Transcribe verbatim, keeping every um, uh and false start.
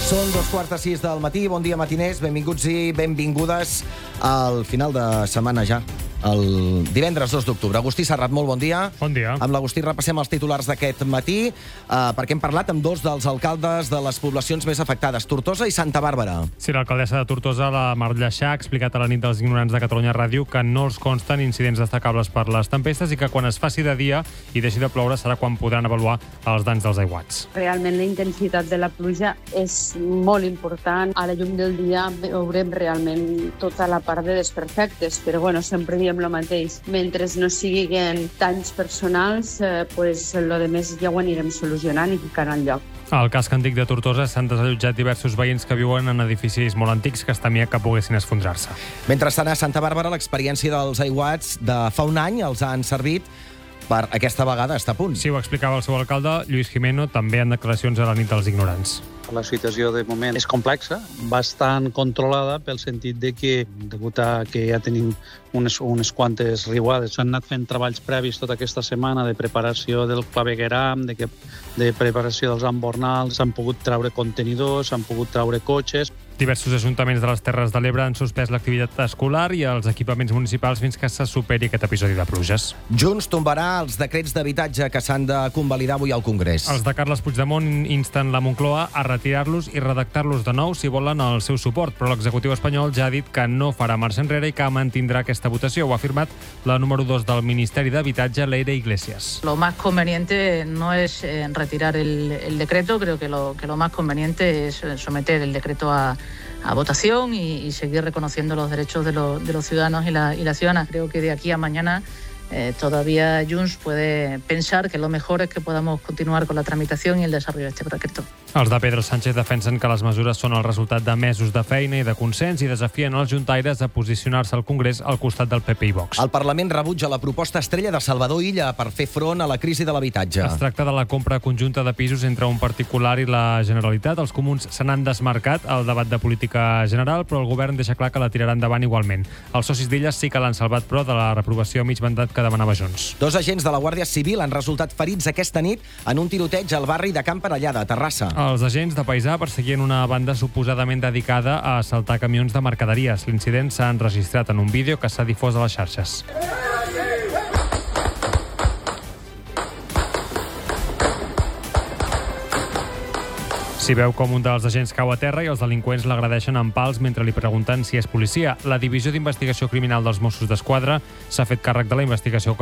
Són dos quarts de sis del matí. Bon dia, matiners. Benvinguts i benvingudes al final de setmana ja. El divendres dos d'octubre. Agustí Serrat, molt bon dia. Bon dia. Amb l'Agustí repassem els titulars d'aquest matí, eh, perquè hem parlat amb dos dels alcaldes de les poblacions més afectades, Tortosa i Santa Bàrbara. Sí, l'alcaldessa de Tortosa, la Mar Lleixà, ha explicat a la nit dels ignorants de Catalunya Ràdio que no els consten incidents destacables per les tempestes i que quan es faci de dia i deixi de ploure serà quan podran avaluar els danys dels aiguats. Realment la intensitat de la pluja és molt important. A la llum del dia veurem realment tota la part de desperfectes, però bueno, sempre diem el mateix. Mentre no siguin danys personals, eh, pues, lo de més ja ho anirem solucionant i ficant al lloc. Al casc antic de Tortosa s'han desallotjat diversos veïns que viuen en edificis molt antics que es temia que poguessin esfondrar-se. Mentrestant, a Santa Bàrbara, l'experiència dels aiguats de fa un any els han servit per aquesta vegada estar a punt. Sí, ho explicava el seu alcalde, Lluís Jimeno, també en declaracions a la nit dels ignorants. La situació de moment és complexa, bastant controlada pel sentit de que, degut a que ja tenim unes, unes quantes riuades, s'han anat fent treballs previs tota aquesta setmana de preparació del clavegueram, de, que, de preparació dels embornals, s'han pogut treure contenidors, s'han pogut treure cotxes. Diversos ajuntaments de les Terres de l'Ebre han suspès l'activitat escolar i els equipaments municipals fins que se superi aquest episodi de pluges. Junts tombarà els decrets d'habitatge que s'han de convalidar avui al Congrés. Els de Carles Puigdemont insten la Moncloa a retirar-los i redactar-los de nou si volen el seu suport, però l'executiu espanyol ja ha dit que no farà marxa enrere i que mantindrà aquesta votació. Ho ha afirmat la número dos del Ministeri d'Habitatge, Leire Iglesias. Lo más conveniente no es eh, retirar el, el decreto, creo que lo, que lo más conveniente es someter el decreto a a votación y, y seguir reconociendo los derechos de, lo, de los ciudadanos y la, y las ciudadanas. Creo que de aquí a mañana eh, todavía Junts puede pensar que lo mejor es que podamos continuar con la tramitación y el desarrollo de este decreto. Els de Pedro Sánchez defensen que les mesures són el resultat de mesos de feina i de consens i desafien els juntaires a posicionar-se al Congrés al costat del P P i Vox. El Parlament rebutja la proposta estrella de Salvador Illa per fer front a la crisi de l'habitatge. Es tracta de la compra conjunta de pisos entre un particular i la Generalitat. Els comuns se n'han desmarcat al debat de política general, però el govern deixa clar que la tirarà endavant igualment. Els socis d'Illa sí que l'han salvat, però, de la reprovació a mig mandat que demanava Junts. Dos agents de la Guàrdia Civil han resultat ferits aquesta nit en un tiroteig al barri de Camp Parellada, a Terrassa. Els agents de Paisà perseguien una banda suposadament dedicada a assaltar camions de mercaderies. L'incident s'ha enregistrat en un vídeo que s'ha difós a les xarxes. S'hi veu com un dels agents cau a terra i els delinqüents l'agredeixen amb pals mentre li pregunten si és policia. La Divisió d'Investigació Criminal dels Mossos d'Esquadra s'ha fet càrrec de la investigació